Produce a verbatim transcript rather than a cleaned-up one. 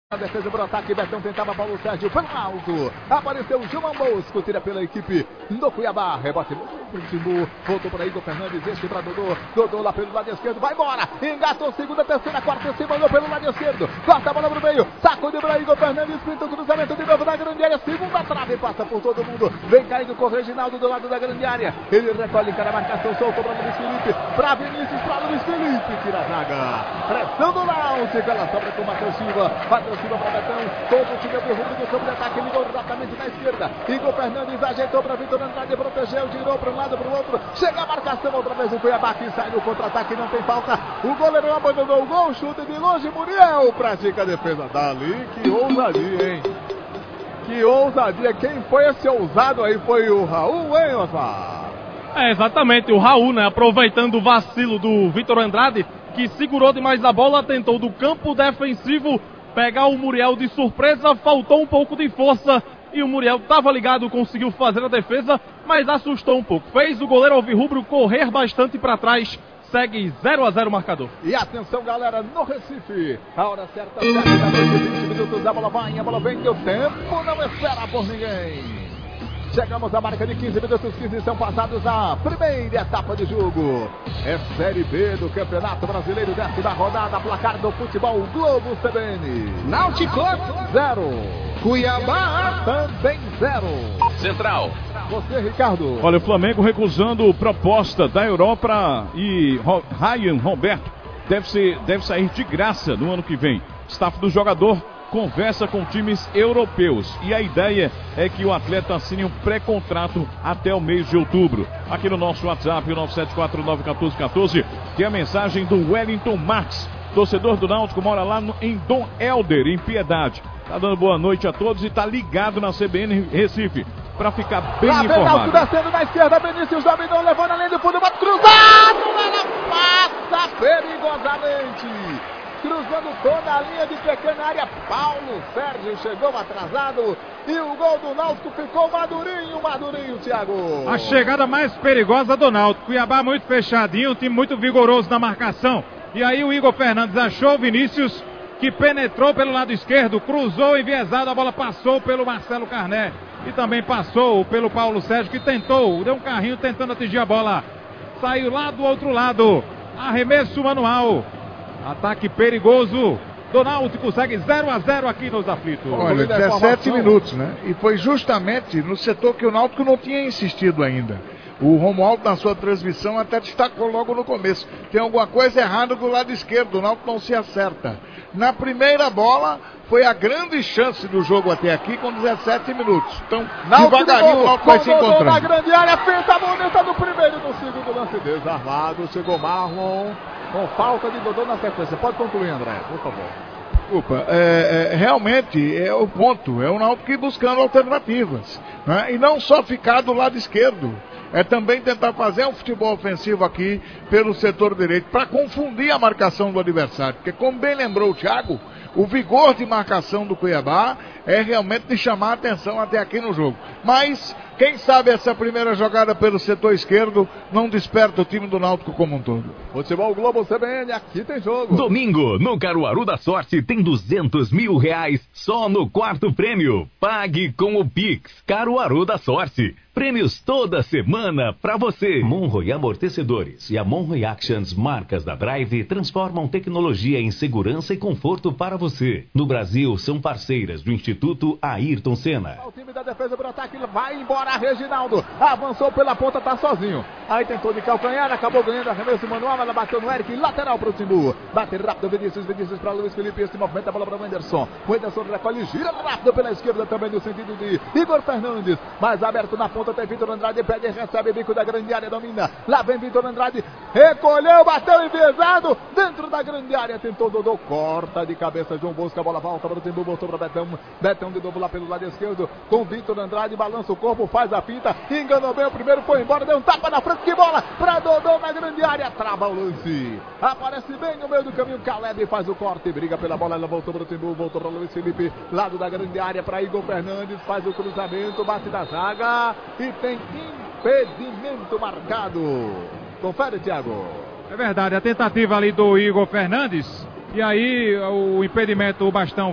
A defesa para o ataque, Betão tentava Paulo Sérgio pelo alto, apareceu o João Bosco, tira pela equipe do Cuiabá, rebote pro Timbu, voltou para Igor Fernandes, este para Dodô, Dodô lá pelo lado esquerdo, vai embora, engatou segunda, terceira, quarta, se mandou pelo lado esquerdo, corta a bola pro meio, sacou para Igor Fernandes, pinta o cruzamento de novo na grande área, segunda trave, passa por todo mundo, vem caindo com o Reginaldo do lado da grande área, ele recolhe cara a marcação, soltou para Luiz Felipe, para Vinícius, para Luiz Felipe, tira a zaga, pressão do Náutico, ela sobra com o Matheus Silva, Matheus Silva para Betão, todo o time do Rubro do campo de ataque, ligou rapidamente na esquerda, Igor Fernandes ajeitou para Vitor Andrade, protegeu, girou para um lado, para o outro, chega a marcação outra vez o Cuiabá que sai no contra-ataque, não tem falta, o goleiro abandonou o gol, chute de longe, Muriel pratica a defesa dali, que ousadia, hein? Que ousadia, quem foi esse ousado aí? Foi o Raul, hein, Osmar? É, exatamente, o Raul, né, aproveitando o vacilo do Vitor Andrade, que segurou demais a bola, tentou do campo defensivo pegar o Muriel de surpresa, faltou um pouco de força e o Muriel estava ligado, conseguiu fazer a defesa, mas assustou um pouco. Fez o goleiro alvirrubro correr bastante para trás, segue zero a zero o marcador. E atenção, galera, no Recife, a hora certa, sete da noite, vinte minutos, a bola vai, a bola vem, que o tempo não espera por ninguém. Chegamos à marca de quinze minutos, quinze são passados a primeira etapa de jogo. É Série B do Campeonato Brasileiro, décima rodada, placar do futebol Globo C B N. Náutico, zero. Cuiabá, também zero. Central. Você, Ricardo. Olha, o Flamengo recusando proposta da Europa e Ryan Roberto deve, ser, deve sair de graça no ano que vem. Staff do jogador conversa com times europeus e a ideia é que o atleta assine um pré-contrato até o mês de outubro. Aqui no nosso WhatsApp, o nove sete quatro nove um quatro um quatro, tem a mensagem do Wellington Marques, torcedor do Náutico, mora lá no, em Dom Helder, em Piedade. Tá dando boa noite a todos e tá ligado na C B N Recife para ficar bem lá informado. Lá descendo na esquerda, Vinícius dominou, levou na linha de fundo, bate cruzado, ela passa perigosamente. Cruzando toda a linha de pequena área, Paulo Sérgio chegou atrasado e o gol do Náutico ficou madurinho, madurinho, Thiago. A chegada mais perigosa do Náutico, Cuiabá muito fechadinho, um time muito vigoroso na marcação. E aí o Igor Fernandes achou o Vinícius, que penetrou pelo lado esquerdo, cruzou enviesado, a bola passou pelo Marcelo Carné e também passou pelo Paulo Sérgio, que tentou, deu um carrinho tentando atingir a bola. Saiu lá do outro lado, arremesso manual. Ataque perigoso do Náutico, segue zero a zero aqui nos aflitos. Olha, dezessete minutos, né? E foi justamente no setor que o Náutico não tinha insistido ainda. O Romualdo, na sua transmissão, até destacou logo no começo. Tem alguma coisa errada do lado esquerdo, o Náutico não se acerta. Na primeira bola, foi a grande chance do jogo até aqui, com dezessete minutos. Então, Náutico devagarinho, o Náutico vai se encontrando. Na grande área, fez a bonita do primeiro e do segundo lance desarmado. Chegou Marlon, com falta de Dodô na sequência. Pode concluir, André, por favor. Desculpa, é, é, realmente é o ponto, é o Náutico ir buscando alternativas, né? E não só ficar do lado esquerdo, é também tentar fazer um futebol ofensivo aqui pelo setor direito, para confundir a marcação do adversário, porque como bem lembrou o Thiago, o vigor de marcação do Cuiabá é realmente de chamar a atenção até aqui no jogo, mas quem sabe essa primeira jogada pelo setor esquerdo não desperta o time do Náutico como um todo. Futebol Globo C B N, aqui tem jogo. Domingo, no Caruaru da Sorte, tem duzentos mil reais só no quarto prêmio. Pague com o Pix. Caruaru da Sorte. Prêmios toda semana pra você. Monroe Amortecedores e a Monroe Actions, marcas da Drive, transformam tecnologia em segurança e conforto para você. No Brasil, são parceiras do Instituto Ayrton Senna. O time da defesa para o ataque vai embora, Reginaldo. Avançou pela ponta, tá sozinho. Aí tentou de calcanhar, acabou ganhando arremesso manual, ela bateu no Eric, lateral para o Timbu. Bate rápido, Vinícius, Vinícius para Luiz Felipe, esse movimento, a bola para o Anderson. O Anderson recolhe, gira rápido pela esquerda também no sentido de Igor Fernandes. Mais aberto na ponta, tem Vitor Andrade, pede, recebe, bico da grande área, domina. Lá vem Vitor Andrade, recolheu, bateu enviesado, dentro da grande área, tentou Dodô, corta de cabeça, João Bosco, a bola volta para o Timbu, voltou para Betão. Betão de novo lá pelo lado esquerdo, com Vitor Andrade, balança o corpo, faz a pinta, enganou bem o primeiro, foi embora, deu um tapa na frente, que bola para Dodô na grande área, trava o lance. Aparece bem no meio do caminho, Caleb faz o corte, briga pela bola, ela voltou para o Timbu, voltou para o Luiz Felipe, lado da grande área para Igor Fernandes, faz o cruzamento, bate da zaga e tem impedimento marcado. Confere, Thiago. É verdade, a tentativa ali do Igor Fernandes, e aí o impedimento, o bastão